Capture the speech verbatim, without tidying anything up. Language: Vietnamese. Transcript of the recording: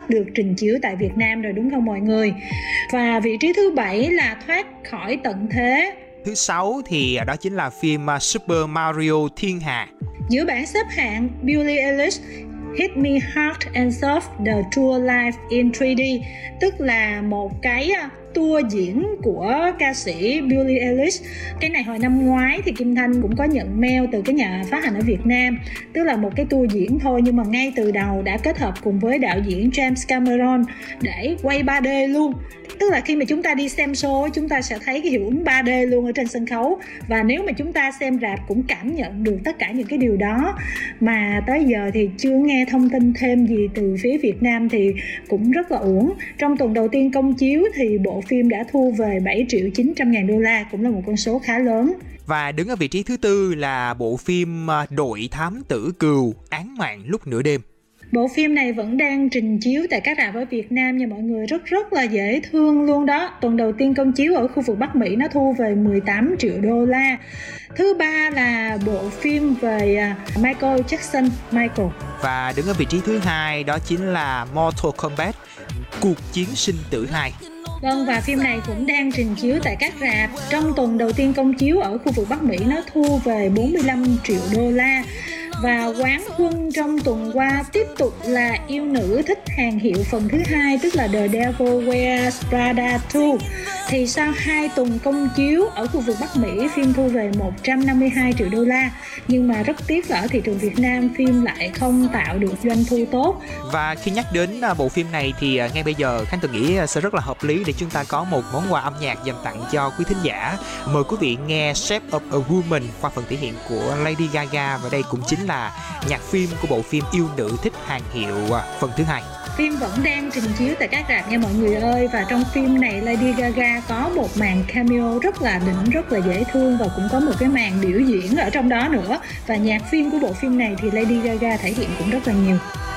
sắp được trình chiếu tại Việt Nam rồi đúng không mọi người? Và vị trí thứ bảy là Thoát khỏi tận thế. Thứ sáu thì đó chính là phim Super Mario Thiên Hà. Giữa bảng xếp hạng, Billie Eilish Hit Me Hard and Soft The Tour Live in ba D, tức là một cái tour diễn của ca sĩ Billie Eilish. Cái này hồi năm ngoái thì Kim Thanh cũng có nhận mail từ cái nhà phát hành ở Việt Nam, tức là một cái tour diễn thôi nhưng mà ngay từ đầu đã kết hợp cùng với đạo diễn James Cameron để quay ba D luôn. Tức là khi mà chúng ta đi xem show, chúng ta sẽ thấy cái hiệu ứng ba D luôn ở trên sân khấu. Và nếu mà chúng ta xem rạp cũng cảm nhận được tất cả những cái điều đó. Mà tới giờ thì chưa nghe thông tin thêm gì từ phía Việt Nam thì cũng rất là uổng. Trong tuần đầu tiên công chiếu thì bộ phim đã thu về bảy triệu chín trăm ngàn đô la, cũng là một con số khá lớn. Và đứng ở vị trí thứ tư là bộ phim Đội Thám Tử Cừu, Án Mạng Lúc Nửa Đêm. Bộ phim này vẫn đang trình chiếu tại các rạp ở Việt Nam nha mọi người, rất rất là dễ thương luôn đó. Tuần đầu tiên công chiếu ở khu vực Bắc Mỹ nó thu về mười tám triệu đô la. Thứ ba là bộ phim về Michael Jackson, Michael. Và đứng ở vị trí thứ hai đó chính là Mortal Kombat, Cuộc Chiến Sinh Tử hai. Vâng, và phim này cũng đang trình chiếu tại các rạp. Trong tuần đầu tiên công chiếu ở khu vực Bắc Mỹ nó thu về bốn mươi lăm triệu đô la. Và quán quân trong tuần qua tiếp tục là Yêu Nữ Thích Hàng Hiệu phần thứ hai, tức là The Devil Wears Prada hai. Thì sau hai tuần công chiếu ở khu vực Bắc Mỹ, phim thu về một trăm năm mươi hai triệu đô la. Nhưng mà rất tiếc là ở thị trường Việt Nam phim lại không tạo được doanh thu tốt. Và khi nhắc đến bộ phim này thì ngay bây giờ Khánh Tường nghĩ sẽ rất là hợp lý để chúng ta có một món quà âm nhạc dành tặng cho quý thính giả. Mời quý vị nghe Shape of a Woman qua phần thể hiện của Lady Gaga, và đây cũng chính là nhạc phim của bộ phim Yêu Nữ Thích Hàng Hiệu phần thứ hai. Phim vẫn đang trình chiếu tại các rạp nha mọi người ơi. Và trong phim này Lady Gaga có một màn cameo rất là đỉnh, rất là dễ thương, và cũng có một cái màn biểu diễn ở trong đó nữa. Và nhạc phim của bộ phim này thì Lady Gaga thể hiện cũng rất là nhiều.